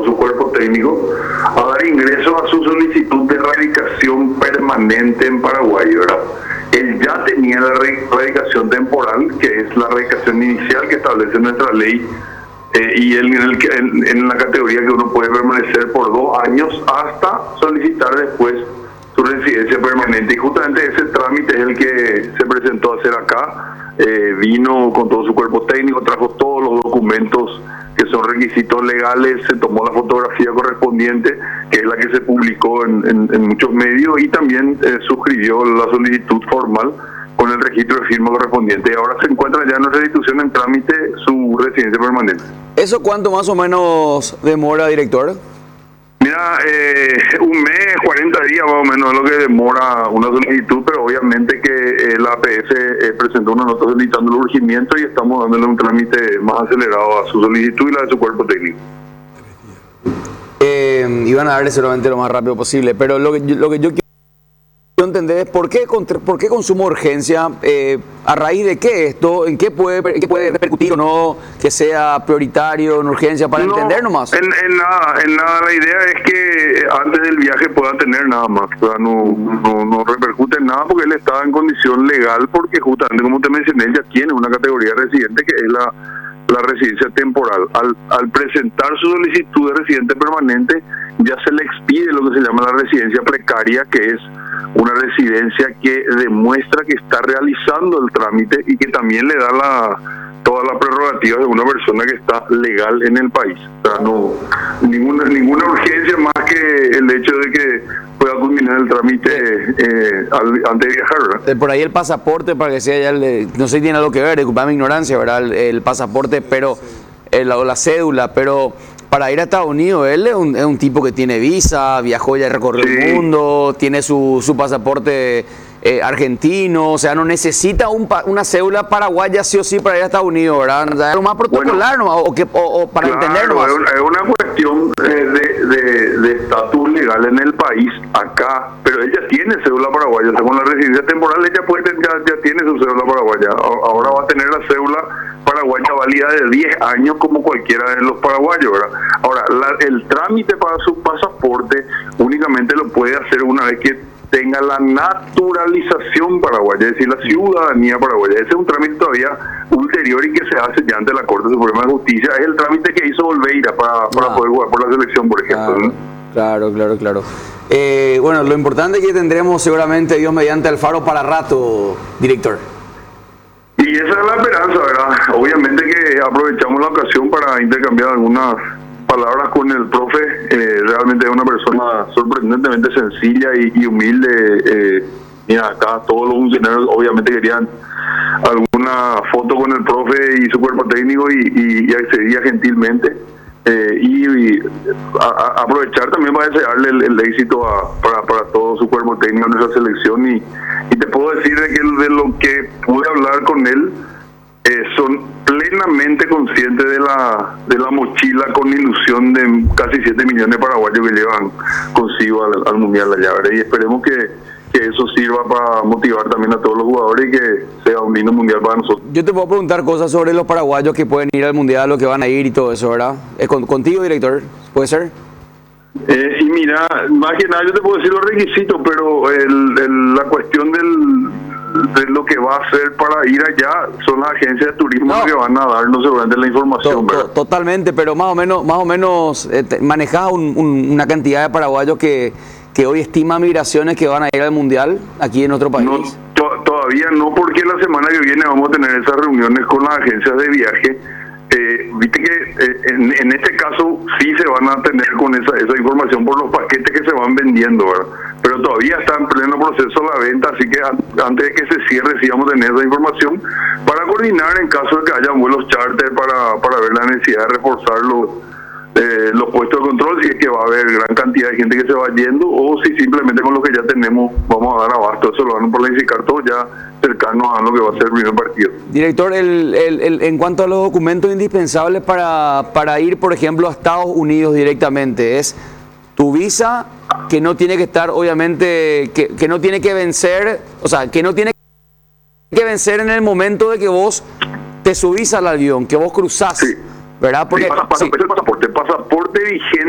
todo su cuerpo técnico a dar ingreso a su solicitud de radicación permanente en Paraguay, ¿verdad? Él ya tenía la radicación temporal, que es la radicación inicial que establece nuestra ley, y él en la categoría que uno puede permanecer por 2 años hasta solicitar después su residencia permanente. Y justamente ese trámite es el que se presentó a hacer acá. Vino con todo su cuerpo técnico, trajo todos los documentos que son requisitos legales, se tomó la fotografía correspondiente, que es la que se publicó en muchos medios, y también suscribió la solicitud formal con el registro de firma correspondiente. Y ahora se encuentra ya en nuestra institución en trámite su residencia permanente. ¿Eso cuánto más o menos demora, director? Mira, un mes, 40 días más o menos es lo que demora una solicitud, pero obviamente que la APS presentó una nota solicitando el urgimiento y estamos dándole un trámite más acelerado a su solicitud y la de su cuerpo técnico. Iban a darle seguramente lo más rápido posible, pero lo que yo quiero entender es por qué consumo de urgencia, a raíz de qué esto, en qué puede repercutir o no, que sea prioritario en urgencia, para entender nomás. En nada, la idea es que antes del viaje pueda tener nada más, o sea, no repercute en nada porque él está en condición legal, porque justamente como te mencioné, él ya tiene una categoría residente que es la residencia temporal. Al presentar su solicitud de residente permanente, ya se le expide lo que se llama la residencia precaria, que es una residencia que demuestra que está realizando el trámite y que también le da todas las prerrogativas de una persona que está legal en el país. O sea, no ninguna urgencia más que el hecho de que pueda culminar el trámite antes de viajar, ¿verdad? Por ahí el pasaporte, para que sea ya, no sé si tiene algo que ver, disculpa mi ignorancia, ¿verdad? El pasaporte, pero la cédula, pero para ir a Estados Unidos, él es un tipo que tiene visa, viajó ya, recorrió el mundo, tiene su pasaporte argentino, o sea, no necesita una cédula paraguaya sí o sí para ir a Estados Unidos, ¿verdad? Es lo más protocolar, ¿no? o para entenderlo. Es una cuestión de estatus legal en el país, acá, pero ella tiene cédula paraguaya, o sea, con la residencia temporal ella ya tiene su cédula paraguaya, ahora va a tener la cédula paraguaya válida de 10 años como cualquiera de los paraguayos, ¿verdad? Ahora, el trámite para su pasaporte únicamente lo puede hacer una vez que tenga la naturalización paraguaya, es decir, la ciudadanía paraguaya. Ese es un trámite todavía ulterior y que se hace ya ante la Corte Suprema de Justicia. Es el trámite que hizo Olveira para poder jugar por la selección, por ejemplo. Claro, ¿no? Claro. Bueno, lo importante es que tendremos seguramente, Dios mediante, Alfaro para rato, director. Y esa es la esperanza, ¿verdad? Obviamente que aprovechamos la ocasión para intercambiar algunas palabras con el profe. Realmente es una persona sorprendentemente sencilla y humilde. Mira, acá todos los funcionarios obviamente querían alguna foto con el profe y su cuerpo técnico y accedía gentilmente. Aprovechar también para desearle el éxito para todo su cuerpo técnico en nuestra selección. Y te puedo decir de lo que pude hablar con él, son plenamente conscientes de la mochila con ilusión de casi 7 millones de paraguayos que llevan consigo al Mundial allá, ¿verdad? Y esperemos que eso sirva para motivar también a todos los jugadores y que sea un lindo Mundial para nosotros. Yo te puedo preguntar cosas sobre los paraguayos que pueden ir al Mundial, los que van a ir y todo eso, ¿verdad? Contigo, director, ¿puede ser? Y mira, más que nada yo te puedo decir los requisitos, pero la cuestión de lo que va a hacer para ir allá son las agencias de turismo que van a darnos seguramente la información, ¿verdad? Totalmente, pero más o menos manejás una cantidad de paraguayos que hoy estima migraciones que van a ir al Mundial aquí en nuestro país. Todavía no, porque la semana que viene vamos a tener esas reuniones con las agencias de viaje. Viste que en este caso sí se van a tener con esa información por los paquetes que se van vendiendo, ¿verdad? Pero todavía está en pleno proceso la venta, así que antes de que se cierre sí vamos a tener esa información para coordinar en caso de que haya vuelos charter para ver la necesidad de reforzar los puestos de control, si es que va a haber gran cantidad de gente que se va yendo, o si simplemente con lo que ya tenemos vamos a dar abasto. Eso lo van a planificar todos ya cercanos a lo que va a ser el primer partido. Director, en cuanto a los documentos indispensables para ir, por ejemplo, a Estados Unidos directamente, es tu visa, que no tiene que estar, obviamente, que no tiene que vencer, o sea, que no tiene que vencer en el momento de que vos te subís al avión, que vos cruzás, sí, ¿verdad? Porque sí, pasaporte vigente